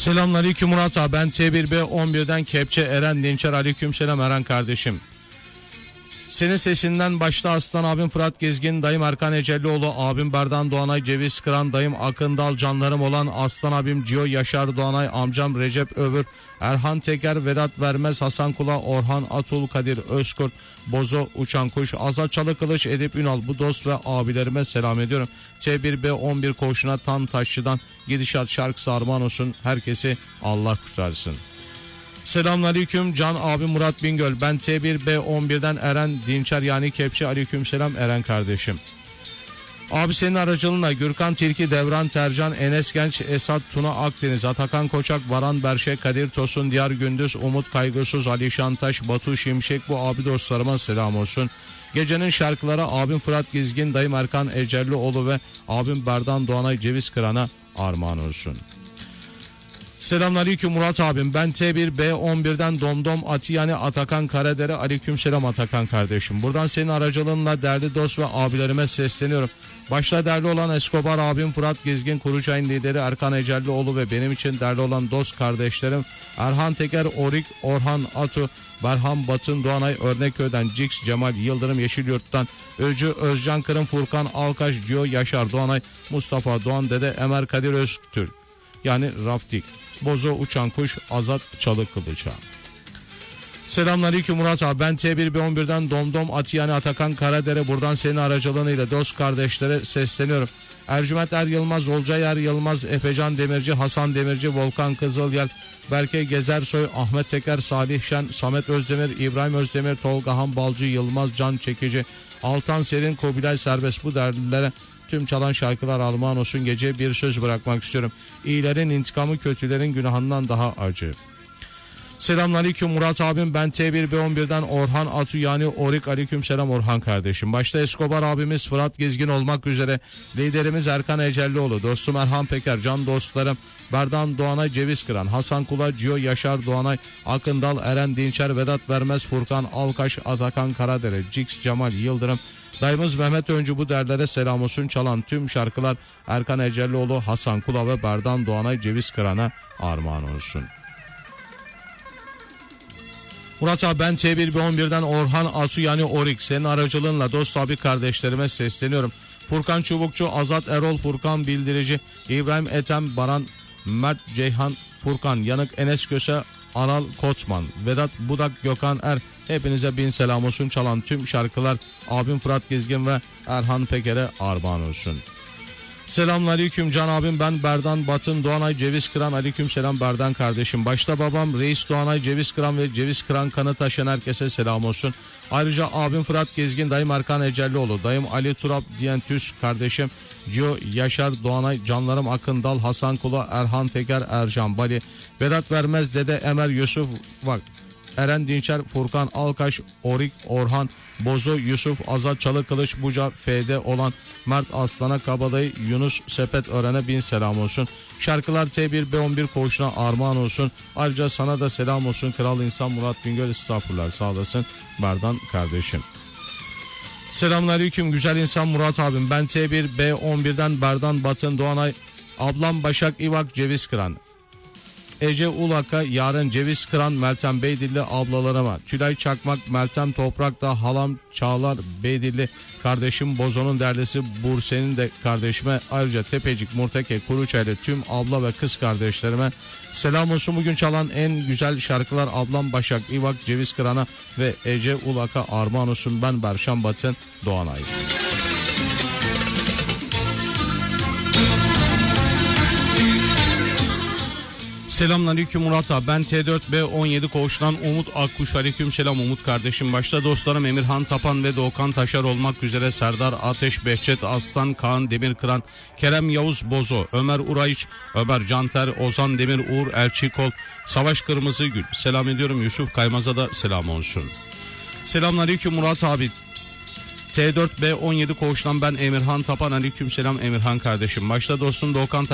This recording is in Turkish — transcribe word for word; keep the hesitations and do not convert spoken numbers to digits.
Selamünaleyküm Murat abi, ben T bir B on birden Kepçe Eren Dinçer. Aleykümselam Eren kardeşim. Senin sesinden başta Aslan abim Fırat Gezgin, dayım Erkan Ecellioğlu, abim Berdan Doğanay, Ceviz Kıran, dayım Akın Dal, canlarım olan Aslan abim Cio Yaşar Doğanay, amcam Recep Övür, Erhan Teker, Vedat Vermez, Hasan Kula, Orhan Atul, Kadir Özkurt, Bozo Uçan Kuş, Azat Çalıkılıç, Edip Ünal, bu dost ve abilerime selam ediyorum. T bir B on bir koğuşuna Tan Taşçı'dan gidişat şarkısı armağan olsun. Herkesi Allah kurtarsın. Selamünaleyküm Can abi Murat Bingöl. Ben T bir B on birden Eren Dinçer yani Kepçe. Aleykümselam Eren kardeşim. Abi senin aracılığınla Gürkan Tilki, Devran Tercan, Enes Genç, Esat Tuna Akdeniz, Atakan Koçak, Varan Berşe, Kadir Tosun, Diyar Gündüz, Umut Kaygısız, Ali Şantaş, Batu Şimşek, bu abi dostlarıma selam olsun. Gecenin şarkıları abim Fırat Gezgin, dayım Erkan Ecellioğlu ve abim Berdan Doğanay, Ceviz Kıran'a armağan olsun. Selamünaleyküm Murat abim. Ben T bir B on birden Domdom Ati yani Atakan Karadere. Aleykümselam Atakan kardeşim. Buradan senin aracılığınla değerli dost ve abilerime sesleniyorum. Başta değerli olan Escobar abim Fırat Gezgin, Kuruçay'ın lideri Erkan Ecellioğlu ve benim için değerli olan dost kardeşlerim Erhan Teker, Orik, Orhan Atu, Berhan Batın Doğanay, Örnekköy'den Cix, Cemal Yıldırım, Yeşilyurt'tan Öcü, Özcan Kırım, Furkan Alkaş, Cio Yaşar Doğanay, Mustafa Doğan Dede, Emer Kadir Öztürk yani Raftik, Bozo Uçan Kuş, Azat Çalıkılıç'a. Selamünaleyküm Murat abi. Ben T bir B on birden Domdom Ati yani Atakan Karadere. Buradan senin aracılığıyla dost kardeşlere sesleniyorum. Ercüment Er Yılmaz, Olcay Er Yılmaz, Efecan Demirci, Hasan Demirci, Volkan Kızılyel, Berke Gezersoy, Ahmet Teker, Salih Şen, Samet Özdemir, İbrahim Özdemir, Tolga Han Balcı, Yılmaz Can Çekici, Altan Serin, Kubilay Serbest, bu derlilere tüm çalan şarkılar armağan olsun. Gece bir söz bırakmak istiyorum. İyilerin intikamı kötülerin günahından daha acı. Selamünaleyküm Murat abim. Ben T bir B on birden Orhan Atu yani Orik. Aleykümselam Orhan kardeşim. Başta Escobar abimiz Fırat Gezgin olmak üzere liderimiz Erkan Ecellioğlu, dostum Erhan Peker, can dostlarım Berdan Doğanay, Ceviz Kıran, Hasan Kula, Cio Yaşar Doğanay, Akın Dal, Eren Dinçer, Vedat Vermez, Furkan Alkaş, Atakan Karadere, Cix, Cemal Yıldırım, dayımız Mehmet Öncü, bu derlere selam olsun. Çalan tüm şarkılar Erkan Ecellioğlu, Hasan Kula ve Berdan Doğanay, Ceviz Kıran'a armağan olsun. Murat abi, ben T bir B on birden Orhan Asu yani Orik. Senin aracılığınla dost abi kardeşlerime sesleniyorum. Furkan Çubukçu, Azat Erol, Furkan Bildirici, İbrahim Ethem, Baran, Mert Ceyhan, Furkan Yanık, Enes Köse, Anal Kotman, Vedat Budak, Gökhan Er. Hepinize bin selam olsun. Çalan tüm şarkılar abim Fırat Gezgin ve Erhan Peker'e armağan olsun. Selamünaleyküm Can abim. Ben Berdan Batın Doğanay, Ceviz Kıran. Aleykümselam Berdan kardeşim. Başta babam Reis Doğanay, Ceviz Kıran ve Ceviz Kıran kanı taşıyan herkese selam olsun. Ayrıca abim Fırat Gezgin, dayım Erkan Ecellioğlu, dayım Ali Turap diyen Tüs kardeşim Cio Yaşar Doğanay, canlarım Akın Dal, Hasan Kula, Erhan Teker, Ercan Bali, Vedat Vermez, Dede Emer, Yusuf Vak, Eren Dinçer, Furkan Alkaş, Orik, Orhan, Bozo, Yusuf, Azat Çalıkılıç, Buca, F'de olan Mert Aslan'a, Kabadayı, Yunus Sepet Ören'e bin selam olsun. Şarkılar T bir B on bir koğuşuna armağan olsun. Ayrıca sana da selam olsun. Kral insan Murat Bingöl, estağfurullah, sağ olasın Berdan kardeşim. Selamünaleyküm güzel insan Murat abim. Ben T bir B on birden Berdan Batın Doğanay, ablam Başak İvak, Ceviz Kıran, Ece Ulak'a, Yaren Ceviz Kıran, Meltem Beydilli ablalarıma, Tülay Çakmak, Meltem Toprak'ta, halam Çağlar Beydilli, kardeşim Bozo'nun derlisi Burse'nin de kardeşime, ayrıca Tepecik, Murteke, Kuruçaylı tüm abla ve kız kardeşlerime selam olsun. Bugün çalan en güzel şarkılar ablam Başak İvak, Ceviz Kıran'a ve Ece Ulak'a armağan olsun. Ben Berşan Batın Doğanay. Selamünaleyküm Murat abi. Ben T dört B on yedi koğuştan Umut Akkuş. Aleykümselam Umut kardeşim. Başta dostlarım Emirhan Tapan ve Doğukan Taşar olmak üzere Serdar Ateş, Behçet Aslan, Kaan Demirkıran, Kerem Yavuz Bozo, Ömer Urayç, Ömer Canter, Ozan Demir, Uğur Elçikol, Savaş Kırmızıgül. Selam ediyorum. Yusuf Kaymaz'a da selam olsun. Selamünaleyküm Murat abi. T dört B on yedi koğuştan ben Emirhan Tapan. Aleykümselam Emirhan kardeşim. Başta dostum Doğukan